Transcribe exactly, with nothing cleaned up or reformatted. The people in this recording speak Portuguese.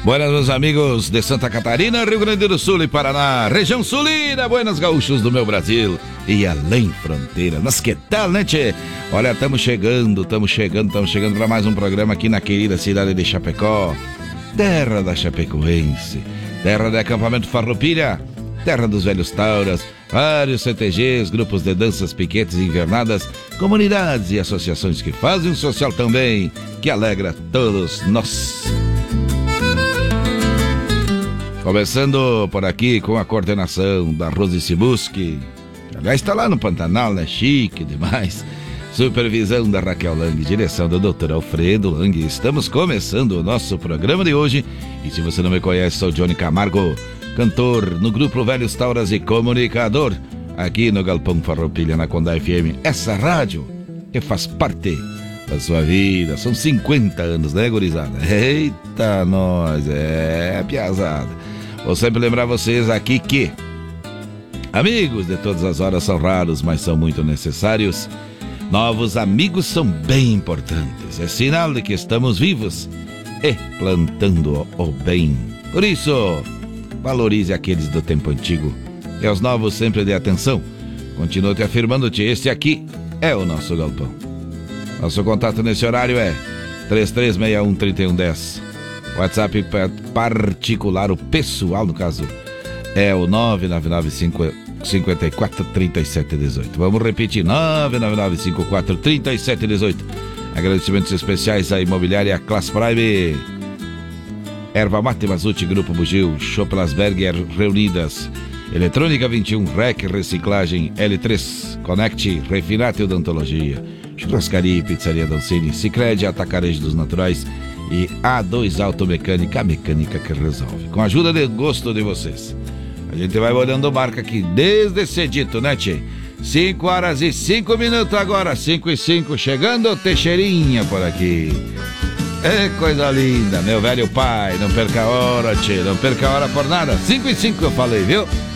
Buenas, meus amigos de Santa Catarina, Rio Grande do Sul e Paraná, região sulina, buenas gaúchos do meu Brasil e além fronteira. Mas que tal, né, tchê? Olha, estamos chegando, estamos chegando, estamos chegando para mais um programa aqui na querida cidade de Chapecó, terra da Chapecoense, terra de acampamento Farroupilha, terra dos velhos tauras, vários C T Gs, grupos de danças, piquetes e invernadas, comunidades e associações que fazem um social também, que alegra todos nós. Começando por aqui com a coordenação da Rose Sibuski, aliás está lá no Pantanal, né? Chique demais. Supervisão da Raquel Lang, direção do doutor Alfredo Lang. Estamos começando o nosso programa de hoje. E se você não me conhece, sou Johnny Camargo, cantor no grupo Velhos Tauras e comunicador aqui no Galpão Farroupilha, na Condá F M. Essa rádio que faz parte da sua vida. São cinquenta anos, né, gurizada? Eita, nós, é, piazada. Vou sempre lembrar vocês aqui que amigos de todas as horas são raros, mas são muito necessários. Novos amigos são bem importantes. É sinal de que estamos vivos e plantando o bem. Por isso, valorize aqueles do tempo antigo e aos novos sempre dê atenção. Continuo te afirmando-te, este aqui é o nosso galpão. Nosso contato nesse horário é três três seis um, três um um zero. WhatsApp particular, o pessoal no caso, é o nove nove nove cinco quatro três sete um oito. Vamos repetir, nove nove nove cinco quatro três sete um oito. Agradecimentos especiais à Imobiliária Class Prime, Erva Mate Mazuti, Grupo Bugio, Schoplasberger Reunidas, Eletrônica vinte e um, R E C Reciclagem, L três, Connect, Refinate Odontologia, Churrascaria e Pizzaria Dancini, Sicredi, Atacarejo dos Naturais e A dois Automecânica, a mecânica que resolve. Com a ajuda de gosto de vocês, a gente vai olhando marca aqui desde cedito, né, tchê? cinco horas e cinco minutos agora, cinco e cinco, chegando o Teixeirinha por aqui. É coisa linda, meu velho pai, não perca a hora, tchê, não perca a hora por nada. cinco e cinco eu falei, viu?